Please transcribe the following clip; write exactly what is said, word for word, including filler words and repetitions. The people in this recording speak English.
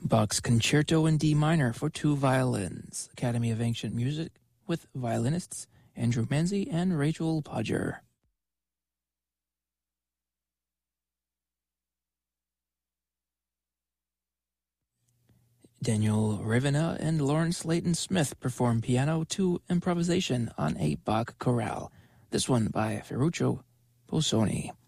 Bach's Concerto in D minor for two violins, Academy of Ancient Music, with violinists Andrew Manzi and Rachel Podger. Daniel Rivanna and Lawrence Layton Smith perform piano to improvisation on a Bach chorale, this one by Ferruccio Busoni.